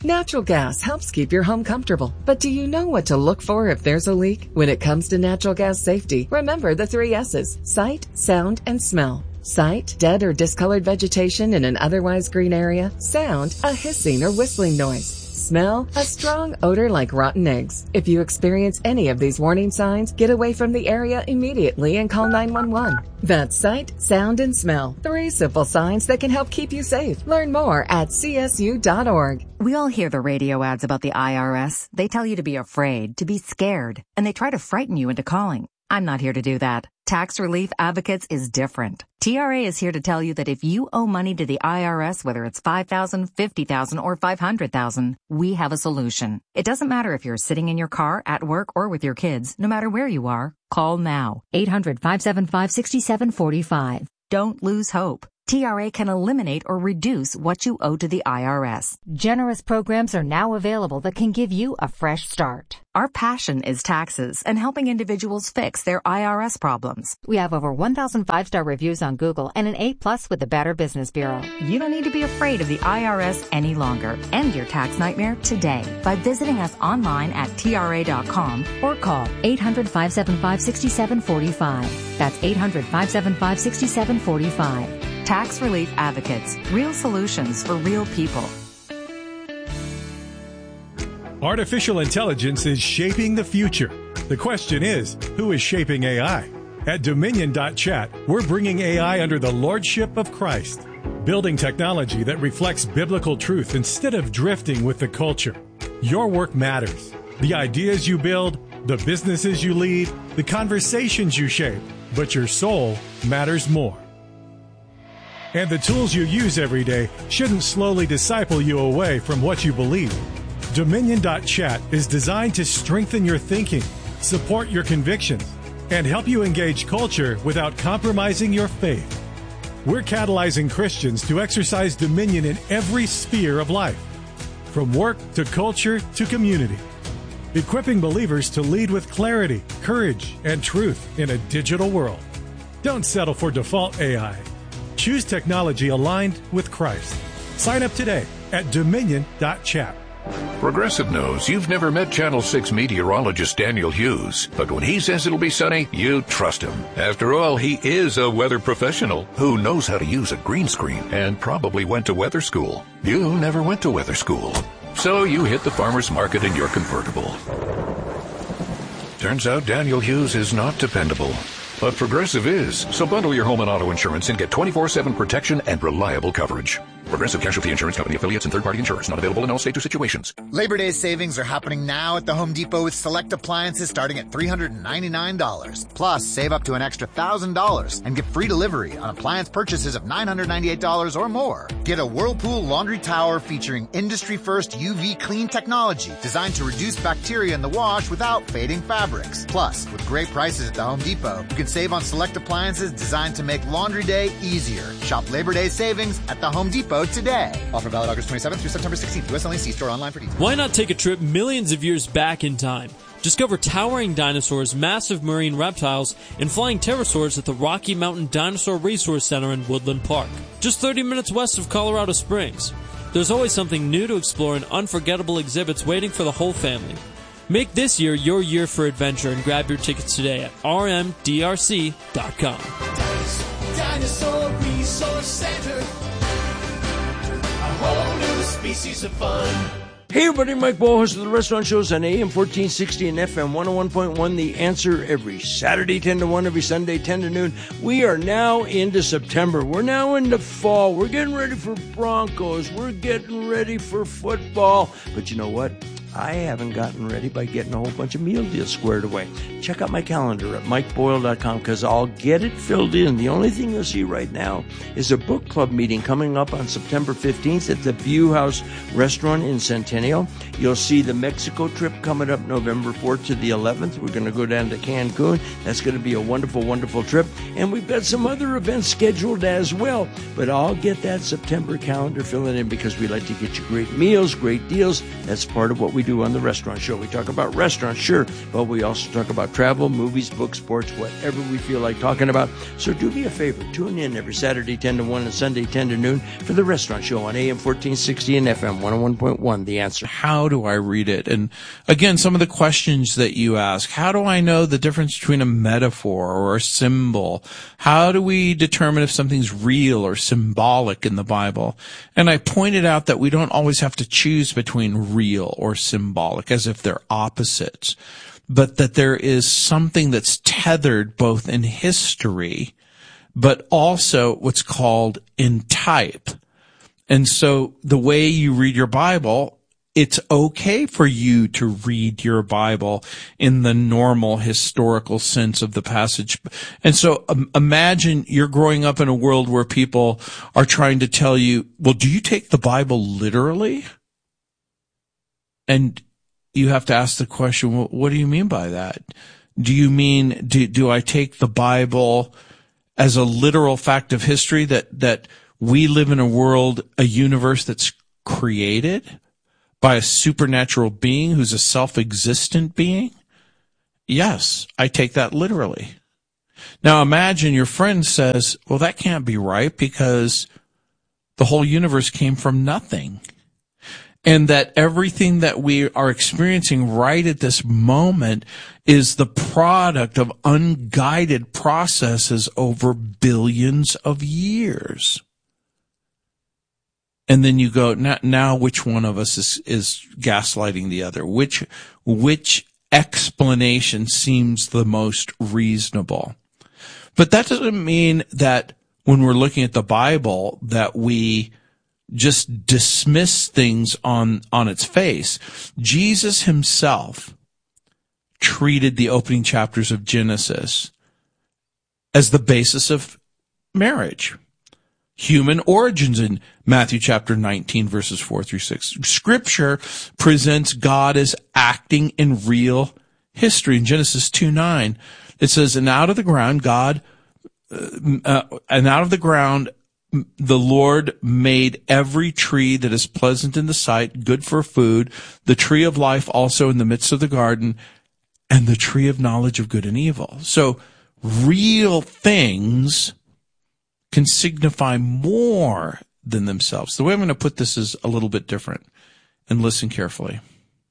Natural gas helps keep your home comfortable. But do you know what to look for if there's a leak? When it comes to natural gas safety, remember the 3 S's: sight, sound, and smell. Sight, dead or discolored vegetation in an otherwise green area. Sound, a hissing or whistling noise. Smell, a strong odor like rotten eggs. If you experience any of these warning signs, get away from the area immediately and call 911. That's sight, sound, and smell. 3 simple signs that can help keep you safe. Learn more at csu.org. We all hear the radio ads about the IRS. They tell you to be afraid, to be scared, and they try to frighten you into calling. I'm not here to do that. Tax Relief Advocates is different. TRA is here to tell you that if you owe money to the IRS, whether it's $5,000, $50,000, or $500,000, we have a solution. It doesn't matter if you're sitting in your car, at work, or with your kids. No matter where you are, call now. 800-575-6745. Don't lose hope. TRA can eliminate or reduce what you owe to the IRS. Generous programs are now available that can give you a fresh start. Our passion is taxes and helping individuals fix their IRS problems. We have over 1,000 5-star reviews on Google and an A+ with the Better Business Bureau. You don't need to be afraid of the IRS any longer. End your tax nightmare today by visiting us online at TRA.com or call 800-575-6745. That's 800-575-6745. Tax Relief Advocates. Real solutions for real people. Artificial intelligence is shaping the future. The question is, who is shaping AI? At Dominion.chat, we're bringing AI under the lordship of Christ, building technology that reflects biblical truth instead of drifting with the culture. Your work matters. The ideas you build, the businesses you lead, the conversations you shape, but your soul matters more. And the tools you use every day shouldn't slowly disciple you away from what you believe. Dominion.chat is designed to strengthen your thinking, support your convictions, and help you engage culture without compromising your faith. We're catalyzing Christians to exercise dominion in every sphere of life, from work to culture to community, equipping believers to lead with clarity, courage, and truth in a digital world. Don't settle for default AI. Choose technology aligned with Christ. Sign up today at Dominion.chat. Progressive knows you've never met Channel 6 meteorologist Daniel Hughes, but when he says it'll be sunny, you trust him. After all, he is a weather professional who knows how to use a green screen and probably went to weather school. You never went to weather school, so you hit the farmer's market in your convertible. Turns out Daniel Hughes is not dependable. But Progressive is, so bundle your home and auto insurance and get 24/7 protection and reliable coverage. Progressive Casualty Insurance Company affiliates and third-party insurers. Not available in all states or situations. Labor Day savings are happening now at the Home Depot with select appliances starting at $399. Plus, save up to an extra $1,000 and get free delivery on appliance purchases of $998 or more. Get a Whirlpool laundry tower featuring industry-first UV clean technology designed to reduce bacteria in the wash without fading fabrics. Plus, with great prices at the Home Depot, you can save on select appliances designed to make laundry day easier. Shop Labor Day savings at the Home Depot today. Offer valid August 27th through September 16th. U.S. only. See store online for details. Why not take a trip millions of years back in time? Discover towering dinosaurs, massive marine reptiles, and flying pterosaurs at the Rocky Mountain Dinosaur Resource Center in Woodland Park, just 30 minutes west of Colorado Springs. There's always something new to explore and unforgettable exhibits waiting for the whole family. Make this year your year for adventure and grab your tickets today at rmdrc.com. Dinosaur Resource Center. A whole new species of fun. Hey everybody, Mike Boyle, host of the Restaurant Shows on AM 1460 and FM 101.1. The Answer every Saturday 10 to 1, every Sunday 10 to noon. We are now into September. We're now into fall. We're getting ready for Broncos. We're getting ready for football. But you know what? I haven't gotten ready by getting a whole bunch of meal deals squared away. Check out my calendar at mikeboyle.com because I'll get it filled in. The only thing you'll see right now is a book club meeting coming up on September 15th at the View House Restaurant in Centennial. You'll see the Mexico trip coming up November 4th to the 11th. We're going to go down to Cancun. That's going to be a wonderful, wonderful trip. And we've got some other events scheduled as well. But I'll get that September calendar filling in because we like to get you great meals, great deals. That's part of what we do do on the Restaurant Show. We talk about restaurants, sure, but we also talk about travel, movies, books, sports, whatever we feel like talking about. So do me a favor, tune in every Saturday 10 to 1 and Sunday 10 to noon for the Restaurant Show on AM 1460 and FM 101.1. The Answer. How do I read it? And again, some of the questions that you ask, how do I know the difference between a metaphor or a symbol? How do we determine if something's real or symbolic in the Bible? And I pointed out that we don't always have to choose between real or symbolic as if they're opposites, but that there is something that's tethered both in history, but also what's called in type. And so the way you read your Bible, it's okay for you to read your Bible in the normal historical sense of the passage. And so imagine you're growing up in a world where people are trying to tell you, well, do you take the Bible literally? And you have to ask the question, well, what do you mean by that? Do you mean, do I take the Bible as a literal fact of history that we live in a world, a universe that's created by a supernatural being who's a self-existent being? Yes, I take that literally. Now imagine your friend says, well, that can't be right because the whole universe came from nothing. And that everything that we are experiencing right at this moment is the product of unguided processes over billions of years. And then you go, now which one of us is gaslighting the other? Which explanation seems the most reasonable? But that doesn't mean that when we're looking at the Bible that we just dismiss things on its face. Jesus himself treated the opening chapters of Genesis as the basis of marriage. Human origins in Matthew chapter 19, verses 4 through 6. Scripture presents God as acting in real history. In Genesis 2:9, it says, and out of the ground the Lord made every tree that is pleasant in the sight, good for food, the tree of life also in the midst of the garden, and the tree of knowledge of good and evil. So real things can signify more than themselves. The way I'm going to put this is a little bit different, and listen carefully.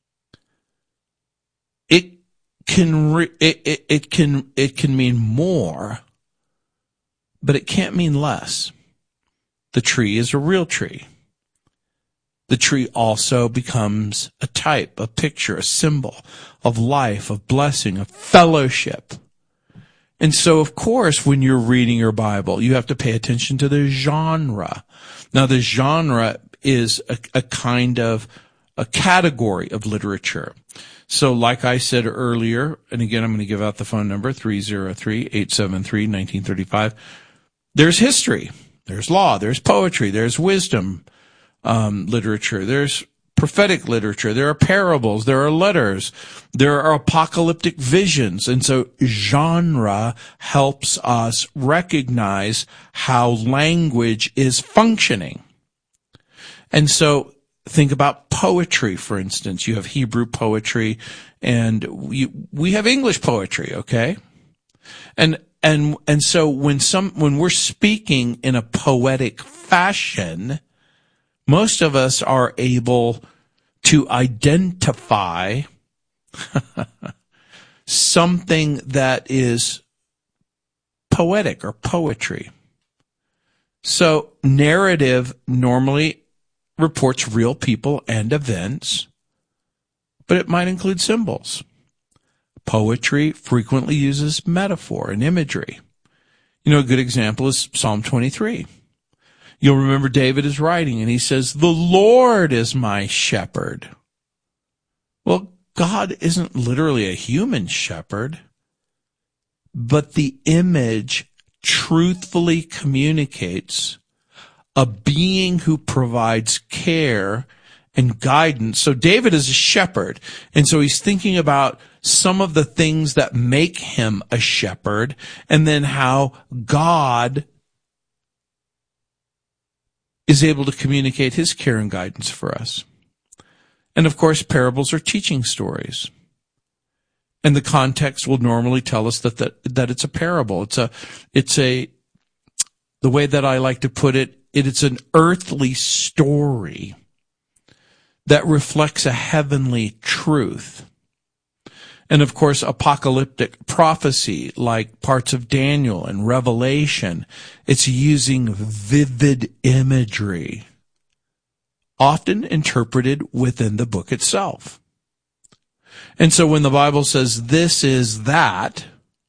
It can mean more, but it can't mean less. The tree is a real tree. The tree also becomes a type, a picture, a symbol of life, of blessing, of fellowship. And so, of course, when you're reading your Bible, you have to pay attention to the genre. Now, the genre is a kind of a category of literature. So like I said earlier, and again, I'm going to give out the phone number, 303-873-1935. There's history. There's law. There's poetry. There's wisdom literature. There's prophetic literature. There are parables. There are letters. There are apocalyptic visions. And so genre helps us recognize how language is functioning. And so think about poetry, for instance. You have Hebrew poetry and we have English poetry, okay? And so when we're speaking in a poetic fashion, most of us are able to identify something that is poetic or poetry. So narrative normally reports real people and events, but it might include symbols. Poetry frequently uses metaphor and imagery. You know, a good example is Psalm 23. You'll remember David is writing and he says, "The Lord is my shepherd." Well, God isn't literally a human shepherd, but the image truthfully communicates a being who provides care and guidance. So David is a shepherd, and so he's thinking about some of the things that make him a shepherd, and then how God is able to communicate his care and guidance for us. And of course, parables are teaching stories. And the context will normally tell us that it's a parable. It's a, the way that I like to put it, it's an earthly story that reflects a heavenly truth. And of course, apocalyptic prophecy, like parts of Daniel and Revelation, it's using vivid imagery, often interpreted within the book itself. And so when the Bible says this is that,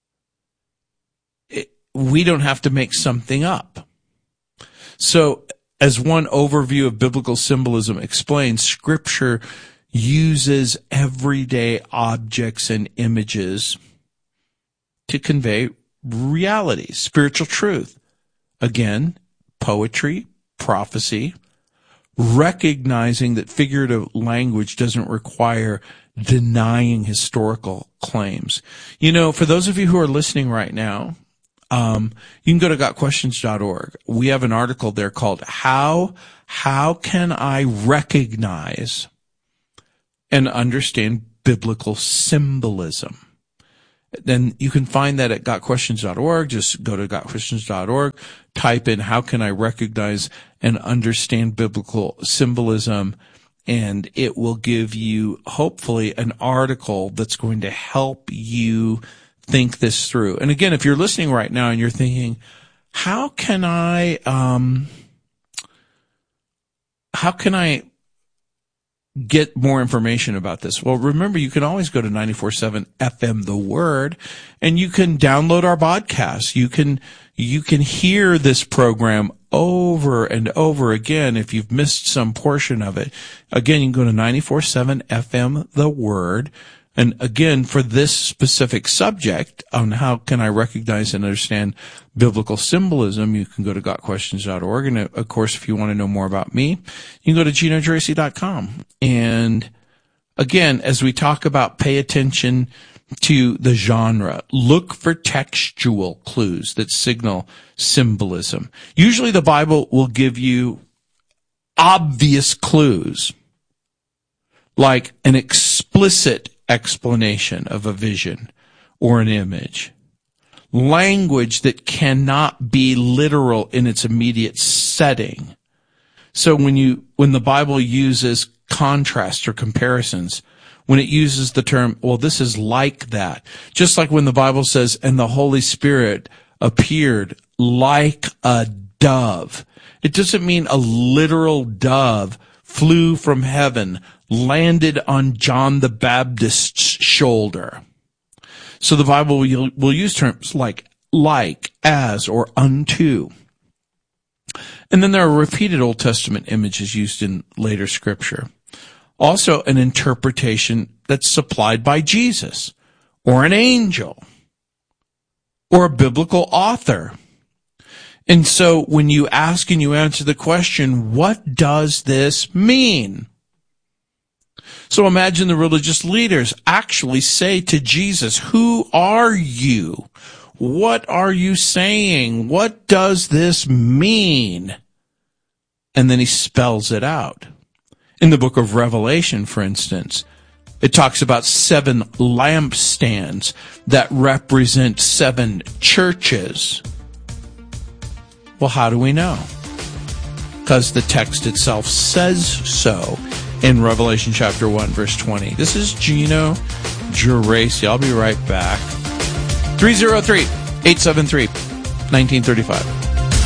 we don't have to make something up. So as one overview of biblical symbolism explains, Scripture uses everyday objects and images to convey reality, spiritual truth. Again, poetry, prophecy, recognizing that figurative language doesn't require denying historical claims. You know, for those of you who are listening right now, you can go to gotquestions.org. We have an article there called How Can I Recognize and Understand Biblical Symbolism? Then you can find that at gotquestions.org. Just go to gotquestions.org, type in How Can I Recognize and Understand Biblical Symbolism, and it will give you, hopefully, an article that's going to help you think this through. And again, if you're listening right now and you're thinking, how can I get more information about this? Well, remember, you can always go to 94.7 FM The Word, and you can download our podcast. You can hear this program over and over again if you've missed some portion of it. Again, you can go to 94.7 FM The Word. And again, for this specific subject on how can I recognize and understand biblical symbolism, you can go to gotquestions.org. And of course, if you want to know more about me, you can go to GinoGeraci.com. And again, as we talk about pay attention to the genre, look for textual clues that signal symbolism. Usually the Bible will give you obvious clues, like an explicit explanation of a vision or an image. Language that cannot be literal in its immediate setting. So when the Bible uses contrast or comparisons, when it uses the term, well, this is like that. Just like when the Bible says, and the Holy Spirit appeared like a dove. It doesn't mean a literal dove flew from heaven, landed on John the Baptist's shoulder. So the Bible will use terms like, as, or unto. And then there are repeated Old Testament images used in later Scripture. Also an interpretation that's supplied by Jesus, or an angel, or a biblical author. And so when you ask and you answer the question, what does this mean? So imagine the religious leaders actually say to Jesus, who are you? What are you saying? What does this mean? And then he spells it out. In the book of Revelation, for instance, it talks about 7 lampstands that represent 7 churches. Well, how do we know? Because the text itself says so in Revelation chapter 1, verse 20. This is Gino Geraci. I'll be right back. 303-873-1935.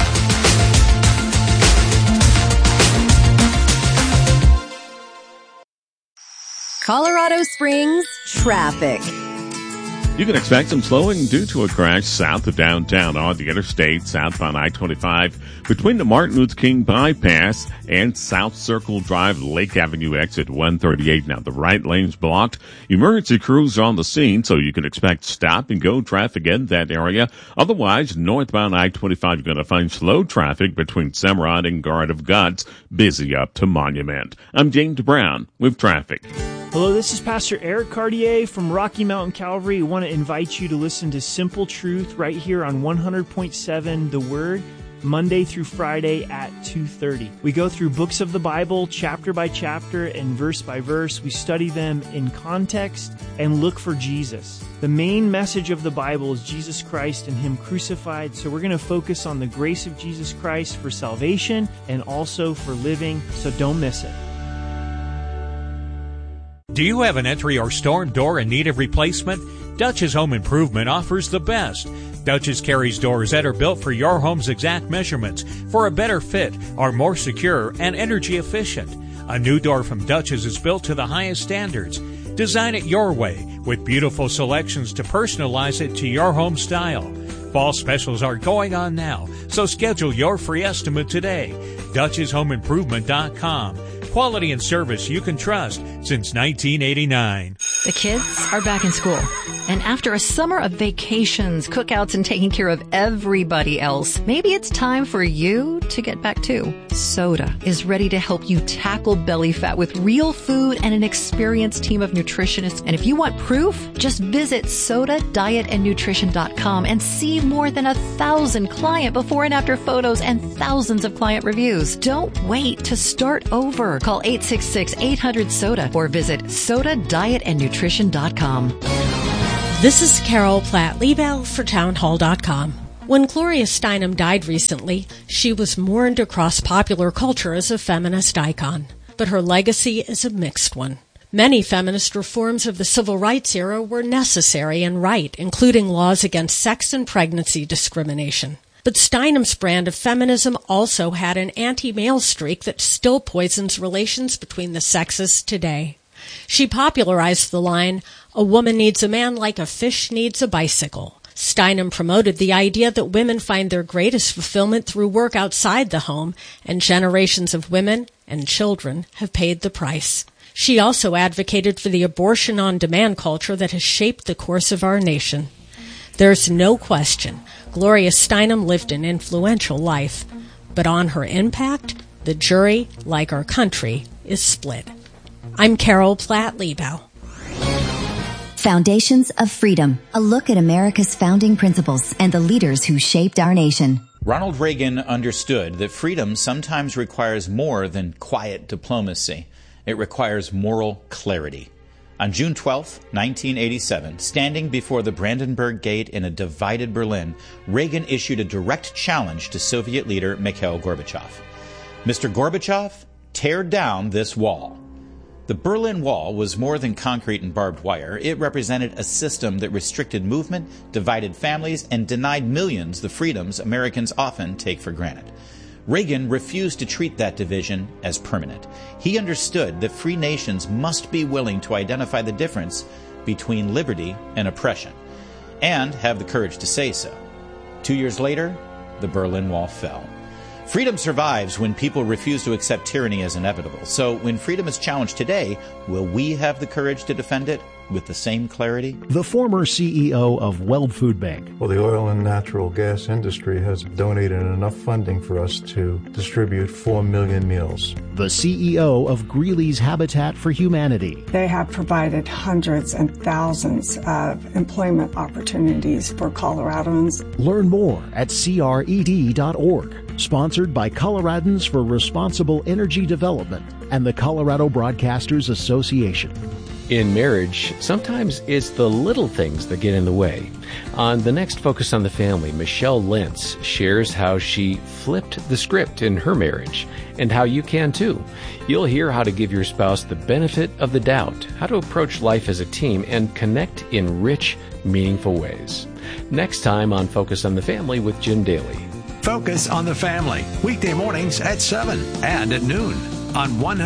Colorado Springs traffic. You can expect some slowing due to a crash south of downtown on the interstate, southbound I-25, between the Martin Luther King bypass and South Circle Drive, Lake Avenue exit 138. Now, the right lane's blocked. Emergency crews are on the scene, so you can expect stop-and-go traffic in that area. Otherwise, northbound I-25, you're going to find slow traffic between Cimarron and Guard of Guts, busy up to Monument. I'm James Brown with traffic. Hello, this is Pastor Eric Cartier from Rocky Mountain Calvary. I want to invite you to listen to Simple Truth right here on 100.7 The Word. Monday through Friday at 2:30. We go through books of the Bible, chapter by chapter and verse by verse. We study them in context and look for Jesus. The main message of the Bible is Jesus Christ and Him crucified, so we're going to focus on the grace of Jesus Christ for salvation and also for living, so don't miss it. Do you have an entry or storm door in need of replacement? Dutch's Home Improvement offers the best. Dutch's carries doors that are built for your home's exact measurements for a better fit, are more secure, and energy efficient. A new door from Dutch's is built to the highest standards. Design it your way with beautiful selections to personalize it to your home style. Fall specials are going on now, so schedule your free estimate today. Dutch'sHomeImprovement.com. Quality and service you can trust since 1989. The kids are back in school. And after a summer of vacations, cookouts, and taking care of everybody else, maybe it's time for you to get back too. Soda is ready to help you tackle belly fat with real food and an experienced team of nutritionists. And if you want proof, just visit SodaDietAndNutrition.com and see more than 1,000 client before and after photos and thousands of client reviews. Don't wait to start over. Call 866-800-SODA or visit SodaDietAndNutrition.com. This is Carol Platt-Liebel for Townhall.com. When Gloria Steinem died recently, she was mourned across popular culture as a feminist icon. But her legacy is a mixed one. Many feminist reforms of the civil rights era were necessary and right, including laws against sex and pregnancy discrimination. But Steinem's brand of feminism also had an anti-male streak that still poisons relations between the sexes today. She popularized the line, "A woman needs a man like a fish needs a bicycle." Steinem promoted the idea that women find their greatest fulfillment through work outside the home, and generations of women and children have paid the price. She also advocated for the abortion-on-demand culture that has shaped the course of our nation. There's no question Gloria Steinem lived an influential life, but on her impact, the jury, like our country, is split. I'm Carol Platt-Liebel. Foundations of Freedom, a look at America's founding principles and the leaders who shaped our nation. Ronald Reagan understood that freedom sometimes requires more than quiet diplomacy. It requires moral clarity. On June 12, 1987, standing before the Brandenburg Gate in a divided Berlin, Reagan issued a direct challenge to Soviet leader Mikhail Gorbachev. Mr. Gorbachev, tear down this wall. The Berlin Wall was more than concrete and barbed wire. It represented a system that restricted movement, divided families, and denied millions the freedoms Americans often take for granted. Reagan refused to treat that division as permanent. He understood that free nations must be willing to identify the difference between liberty and oppression, and have the courage to say so. 2 years later, the Berlin Wall fell. Freedom survives when people refuse to accept tyranny as inevitable. So when freedom is challenged today, will we have the courage to defend it with the same clarity? The former CEO of Weld Food Bank. Well, the oil and natural gas industry has donated enough funding for us to distribute 4 million meals. The CEO of Greeley's Habitat for Humanity. They have provided hundreds and thousands of employment opportunities for Coloradans. Learn more at cred.org. Sponsored by Coloradans for Responsible Energy Development and the Colorado Broadcasters Association. In marriage, sometimes it's the little things that get in the way. On the next Focus on the Family, Michelle Lentz shares how she flipped the script in her marriage and how you can too. You'll hear how to give your spouse the benefit of the doubt, how to approach life as a team, and connect in rich, meaningful ways. Next time on Focus on the Family with Jim Daly. Focus on the Family, weekday mornings at 7 and at noon on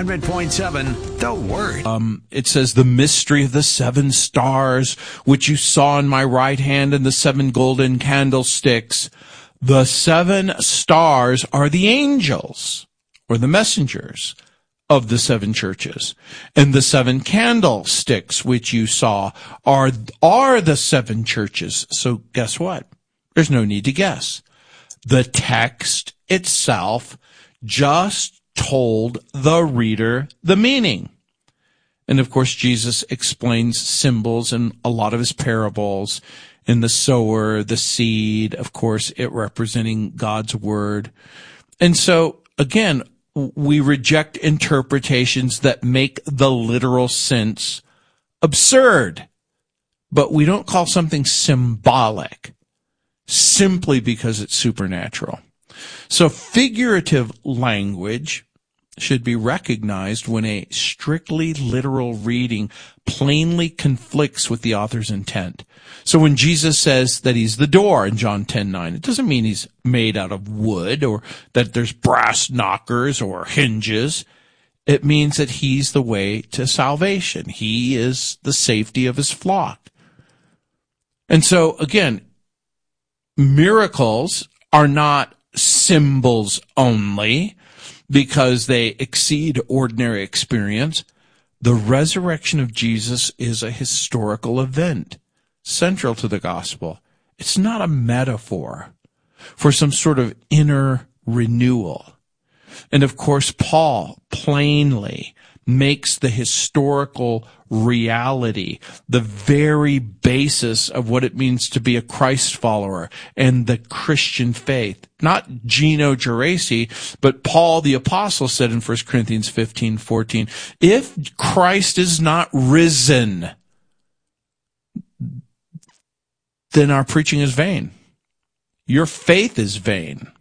100.7 The Word. It says, the mystery of the 7 stars, which you saw in my right hand, and the 7 golden candlesticks. The 7 stars are the angels, or the messengers of the 7 churches. And the 7 candlesticks, which you saw, are the 7 churches. So guess what? There's no need to guess. The text itself just told the reader the meaning. And of course, Jesus explains symbols in a lot of his parables. And the sower, the seed, of course, it representing God's word. And so, again, we reject interpretations that make the literal sense absurd. But we don't call something symbolic simply because it's supernatural. So figurative language should be recognized when a strictly literal reading plainly conflicts with the author's intent. So when Jesus says that he's the door in John 10:9, it doesn't mean he's made out of wood or that there's brass knockers or hinges. It means that he's the way to salvation. He is the safety of his flock. And so, again, miracles are not symbols only because they exceed ordinary experience. The resurrection of Jesus is a historical event central to the gospel. It's not a metaphor for some sort of inner renewal. And of course, Paul plainly makes the historical reality the very basis of what it means to be a Christ follower and the Christian faith. Not Gino Geraci, but Paul the apostle said in 1 Corinthians 15:14, if Christ is not risen, then our preaching is vain. Your faith is vain.